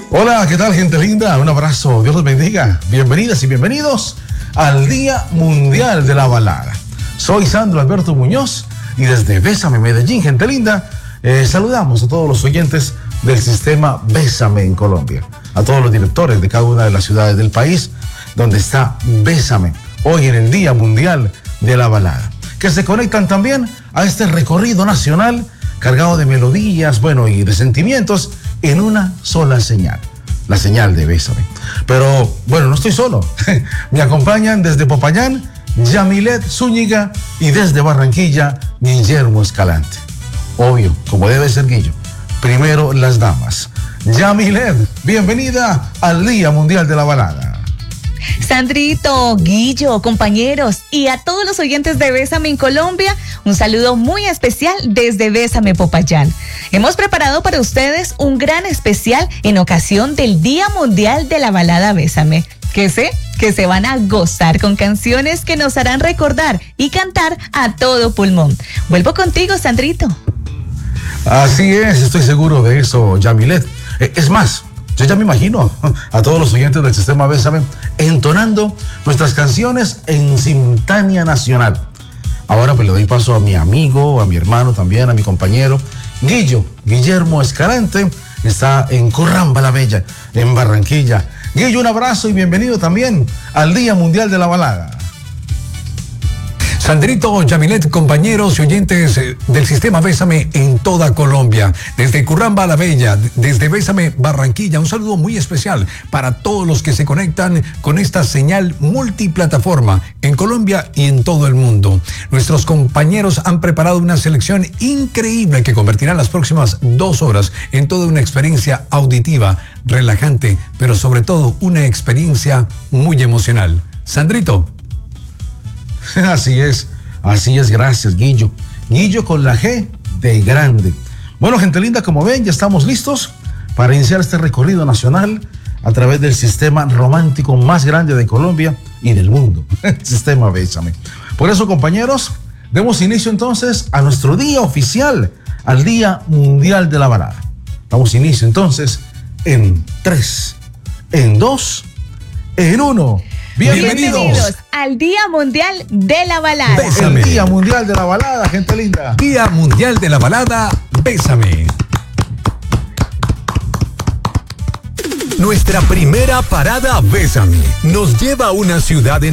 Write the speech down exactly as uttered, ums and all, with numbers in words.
Hola, ¿qué tal, gente linda? Un abrazo, Dios los bendiga. Bienvenidas y bienvenidos al Día Mundial de la Balada. Soy Sandro Alberto Muñoz y desde Bésame Medellín, gente linda, eh, saludamos a todos los oyentes del sistema Bésame en Colombia, a todos los directores de cada una de las ciudades del país donde está Bésame, hoy en el Día Mundial de la Balada, que se conectan también a este recorrido nacional cargado de melodías, bueno, y de sentimientos en una sola señal, la señal de Bésame. Pero, bueno, no estoy solo. Me acompañan desde Popayán, Yamilet Zúñiga, y desde Barranquilla, Guillermo Escalante. Obvio, como debe ser, Guillo. Primero, las damas. Yamilet, bienvenida al Día Mundial de la Balada. Sandrito, Guillo, compañeros y a todos los oyentes de Bésame en Colombia, un saludo muy especial desde Bésame Popayán. Hemos preparado para ustedes un gran especial en ocasión del Día Mundial de la Balada Bésame, que sé que se van a gozar con canciones que nos harán recordar y cantar a todo pulmón. Vuelvo contigo, Sandrito. Así es, estoy seguro de eso, Yamilet. Es más, yo ya me imagino a todos los oyentes del sistema Bésame entonando nuestras canciones en simultánea nacional. Ahora pues le doy paso a mi amigo, a mi hermano también, a mi compañero Guillo, Guillermo Escalante, está en Curramba la Bella, en Barranquilla. Guillo, un abrazo y bienvenido también al Día Mundial de la Balada. Sandrito, Yamilet, compañeros y oyentes del sistema Bésame en toda Colombia, desde Curramba a la Bella, desde Bésame Barranquilla, un saludo muy especial para todos los que se conectan con esta señal multiplataforma en Colombia y en todo el mundo. Nuestros compañeros han preparado una selección increíble que convertirá las próximas dos horas en toda una experiencia auditiva, relajante, pero sobre todo una experiencia muy emocional. Sandrito. Así es, así es, gracias, Guillo. Guillo con la G de grande. Bueno, gente linda, como ven, ya estamos listos para iniciar este recorrido nacional a través del sistema romántico más grande de Colombia y del mundo, el sistema Bésame. Por eso, compañeros, demos inicio entonces a nuestro día oficial, al Día Mundial de la Balada. Damos inicio entonces en tres, en dos, en uno. Bienvenidos. Bienvenidos al Día Mundial de la Balada. Bésame. El Día Mundial de la Balada, gente linda. Día Mundial de la Balada, Bésame. Nuestra primera parada Bésame nos lleva a una ciudad en